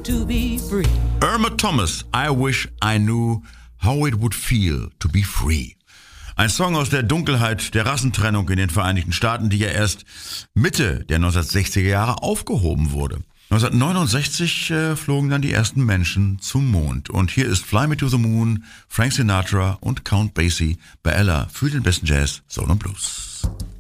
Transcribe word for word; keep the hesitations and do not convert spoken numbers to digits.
to be free. Irma Thomas, I wish I knew how it would feel to be free. Ein Song aus der Dunkelheit der Rassentrennung in den Vereinigten Staaten, die ja erst Mitte der neunzehnhundertsechziger Jahre aufgehoben wurde. neunzehnhundertneunundsechzig äh, flogen dann die ersten Menschen zum Mond. Und hier ist Fly Me to the Moon, Frank Sinatra und Count Basie bei Ella für den besten Jazz, Soul und Blues.